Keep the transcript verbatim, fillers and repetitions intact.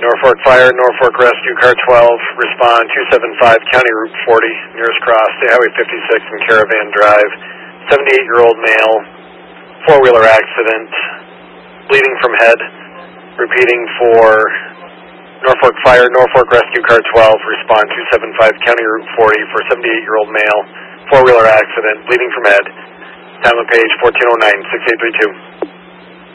Norfolk Fire, Norfolk Rescue, Car twelve, respond two seven five, County Route forty, nearest cross, State Highway fifty-six and Caravan Drive, seventy-eight-year-old male, four-wheeler accident, bleeding from head, repeating for Norfolk Fire, Norfolk Rescue, Car twelve, respond two seven five, County Route forty for seventy-eight-year-old male, four-wheeler accident, bleeding from head, time of page fourteen oh nine, six eight three two.